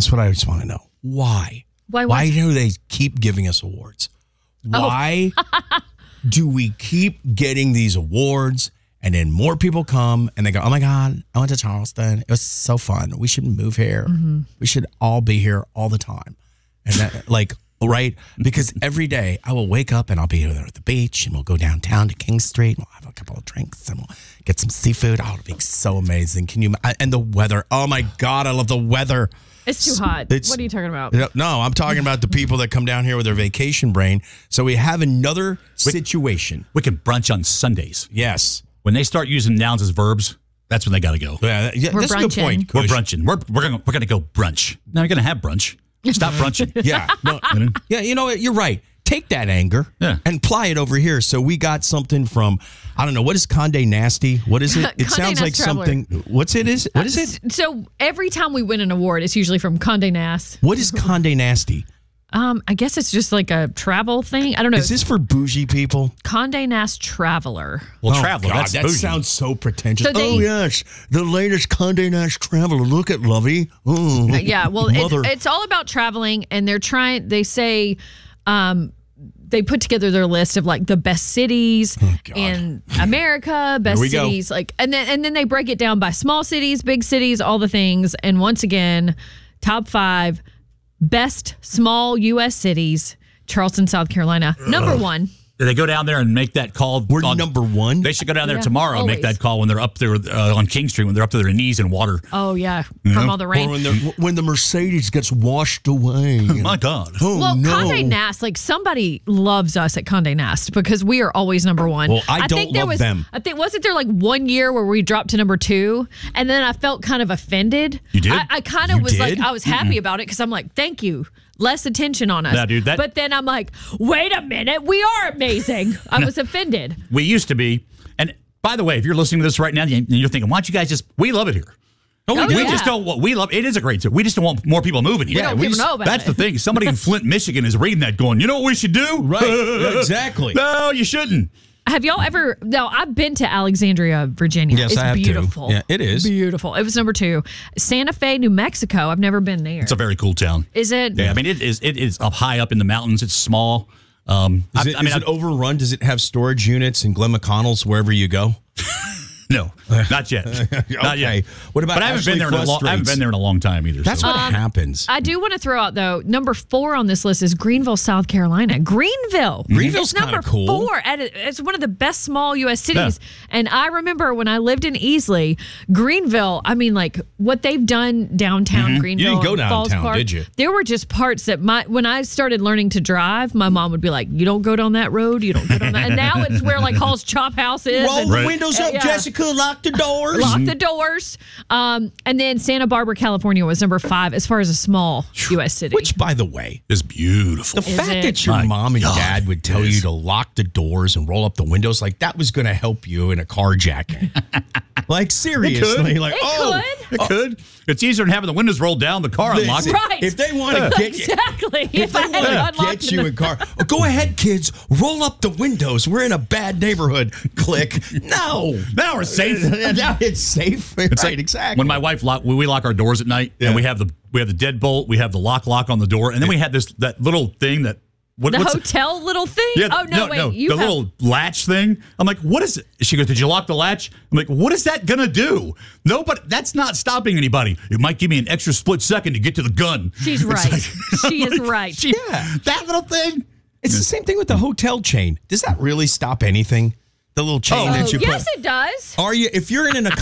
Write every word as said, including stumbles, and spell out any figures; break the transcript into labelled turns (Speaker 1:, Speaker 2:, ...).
Speaker 1: That's what I just want to know. Why?
Speaker 2: Why?
Speaker 1: Why do they keep giving us awards? Why oh. do we keep getting these awards and then more people come and they go, oh my God, I went to Charleston. It was so fun. We should move here. Mm-hmm. We should all be here all the time. And that, like, right? Because every day I will wake up and I'll be there at the beach and we'll go downtown to King Street. And we'll have a couple of drinks and we'll get some seafood. Oh, it'll be so amazing. Can you? And the weather. Oh my God, I love the weather.
Speaker 2: It's too hot. It's, what are you talking about?
Speaker 1: No, I'm talking about the people that come down here with their vacation brain. So we have another we, situation.
Speaker 3: We can brunch on Sundays.
Speaker 1: Yes.
Speaker 3: When they start using nouns as verbs, that's when they got to go.
Speaker 1: Yeah, yeah
Speaker 2: we're
Speaker 1: that's
Speaker 2: brunching.
Speaker 1: a good point. Kush.
Speaker 3: We're brunching. We're we're gonna we're gonna go brunch. Now you're gonna have brunch. Stop brunching.
Speaker 1: Yeah. No, yeah. You know what? You're right. Take that anger
Speaker 3: yeah.
Speaker 1: and apply it over here. So we got something from, I don't know, what is Condé Nasty? What is it? It sounds like Traveler. something. What's it is? What is it?
Speaker 2: So every time we win an award, it's usually from Condé Nast.
Speaker 1: What is Condé Nasty?
Speaker 2: Um, I guess it's just like a travel thing. I don't know.
Speaker 1: Is this for bougie people?
Speaker 2: Condé Nast Traveler.
Speaker 3: Well,
Speaker 1: oh,
Speaker 3: Traveler,
Speaker 1: God,
Speaker 3: that's
Speaker 1: that
Speaker 3: bougie.
Speaker 1: sounds so pretentious.
Speaker 2: So they,
Speaker 1: oh, yes. The latest Condé Nast Traveler. Look at Lovey. Oh,
Speaker 2: uh, yeah, well,
Speaker 1: mother.
Speaker 2: It, it's all about traveling, and they're trying, they say, um, they put together their list of like the best cities
Speaker 1: oh,
Speaker 2: in America, best cities, go. like, and then and then they break it down by small cities, big cities, all the things. And once again, top five best small U S cities, Charleston, South Carolina, number one.
Speaker 3: Do they go down there and make that call?
Speaker 1: We're
Speaker 3: on,
Speaker 1: number one.
Speaker 3: They should go down there
Speaker 2: yeah,
Speaker 3: tomorrow
Speaker 2: always.
Speaker 3: and make that call when they're up there uh, on King Street, when they're up to their knees in water.
Speaker 2: Oh, yeah,
Speaker 3: You
Speaker 2: from
Speaker 3: know?
Speaker 2: all the rain.
Speaker 1: Or when, when the Mercedes gets washed away.
Speaker 3: My God.
Speaker 1: Oh,
Speaker 2: well,
Speaker 1: no.
Speaker 2: Condé Nast, like somebody loves us at Condé Nast because we are always number one.
Speaker 1: Well, I, don't
Speaker 2: think there
Speaker 1: love
Speaker 2: was,
Speaker 1: them.
Speaker 2: I think, wasn't there like one year where we dropped to number two and then I felt kind of offended?
Speaker 3: You did?
Speaker 2: I, I kind of
Speaker 1: You
Speaker 2: was
Speaker 1: did?
Speaker 2: like, I was happy
Speaker 3: Mm-mm.
Speaker 2: about it because I'm like, thank you. Less attention on us.
Speaker 3: Yeah, dude, that-
Speaker 2: but then I'm like, wait a minute, we are amazing. I was offended.
Speaker 3: We used to be. And by the way, if you're listening to this right now and you're thinking, why don't you guys just, we love it here.
Speaker 2: Oh,
Speaker 3: we
Speaker 2: yeah.
Speaker 3: just don't want, we love, it is a great city. We just don't want more people moving here.
Speaker 2: We don't
Speaker 3: we
Speaker 2: even
Speaker 3: just,
Speaker 2: know about
Speaker 3: That's
Speaker 2: it.
Speaker 3: the thing. Somebody in Flint, Michigan is reading that going, you know what we should do?
Speaker 1: Right. Yeah, exactly.
Speaker 3: No, you shouldn't.
Speaker 2: Have y'all ever? No, I've been to Alexandria, Virginia.
Speaker 1: Yes,
Speaker 2: it's
Speaker 1: I have too.
Speaker 2: beautiful.
Speaker 1: Yeah, it is.
Speaker 2: Beautiful. It was number two. Santa Fe, New Mexico. I've never been there.
Speaker 3: It's a very cool town.
Speaker 2: Is it?
Speaker 3: Yeah, I mean, it is It is up high up in the mountains. It's small. Um,
Speaker 1: Is
Speaker 3: I,
Speaker 1: it,
Speaker 3: I mean,
Speaker 1: is
Speaker 3: I,
Speaker 1: it overrun? Does it have storage units and Glen McConnell's wherever you go?
Speaker 3: no, not yet. Not
Speaker 1: Okay.
Speaker 3: yet.
Speaker 1: What about
Speaker 3: But I haven't been
Speaker 1: Ashley
Speaker 3: there in a long. I haven't
Speaker 1: Frustrates?
Speaker 3: been there in a long time either.
Speaker 1: That's
Speaker 3: so.
Speaker 1: what
Speaker 2: Um,
Speaker 1: happens.
Speaker 2: I do want to throw out though. Number four on this list is Greenville, South Carolina. Greenville.
Speaker 1: Greenville's
Speaker 2: It's number
Speaker 1: kinda cool.
Speaker 2: four. At a, it's one of the best small U S cities. Yeah. And I remember when I lived in Easley, Greenville. I mean, like what they've done downtown
Speaker 1: Mm-hmm.
Speaker 2: Greenville.
Speaker 1: You didn't go
Speaker 2: and Falls
Speaker 1: downtown,
Speaker 2: Park,
Speaker 1: did you?
Speaker 2: There were just parts that my when I started learning to drive, my mom would be like, "You don't go down that road. You don't go down that." And now it's where like Hall's Chop House is.
Speaker 1: Roll
Speaker 2: and-
Speaker 1: the
Speaker 3: Right.
Speaker 1: windows up,
Speaker 2: Yeah.
Speaker 1: Jessica. Lock the doors.
Speaker 2: Lock the doors. Um, and then Santa Barbara, California was number five as far as a small U S city.
Speaker 1: Which, by the way,
Speaker 3: It's beautiful.
Speaker 1: the
Speaker 2: Is
Speaker 1: fact
Speaker 2: it?
Speaker 1: that your
Speaker 3: My
Speaker 1: mom and
Speaker 3: God,
Speaker 1: dad would tell
Speaker 3: it
Speaker 1: you
Speaker 3: is.
Speaker 1: to lock the doors and roll up the windows, like that was going to help you in a carjacking. Like seriously, like
Speaker 2: It
Speaker 1: oh,
Speaker 2: could.
Speaker 3: It could. It's easier than having the windows rolled down, the car unlocked.
Speaker 1: listen,
Speaker 2: Right.
Speaker 1: if they want to get you,
Speaker 2: Exactly.
Speaker 1: if they
Speaker 2: I had
Speaker 1: want
Speaker 2: it
Speaker 1: to
Speaker 2: unlocked
Speaker 1: get you
Speaker 2: in
Speaker 1: in car, oh, go ahead, kids, roll up the windows. We're in a bad neighborhood. Click. No,
Speaker 3: Now we're safe.
Speaker 1: now it's safe.
Speaker 3: It's
Speaker 1: right,
Speaker 3: like
Speaker 1: exactly.
Speaker 3: When my wife lock, when we lock our doors at night,
Speaker 1: Yeah.
Speaker 3: and we have the we have the deadbolt, we have the lock lock on the door, and then we had this that little thing that what,
Speaker 2: the
Speaker 3: what's
Speaker 2: hotel little thing?
Speaker 3: Yeah,
Speaker 2: oh, no, wait. You
Speaker 3: the
Speaker 2: have,
Speaker 3: little latch thing. I'm like, what is it? She goes, did you lock the latch? I'm like, what is that gonna do? No, but that's not stopping anybody. It might give me an extra split second to get to the gun.
Speaker 2: she's
Speaker 3: It's
Speaker 2: right.
Speaker 3: like-
Speaker 2: she is right.
Speaker 3: She-
Speaker 1: Yeah.
Speaker 3: that little thing.
Speaker 1: It's the same thing with the hotel chain. Does that really stop anything? The little chain
Speaker 3: Oh.
Speaker 1: that
Speaker 2: Oh,
Speaker 1: you
Speaker 2: yes,
Speaker 1: put.
Speaker 2: it does.
Speaker 1: Are you if you're in an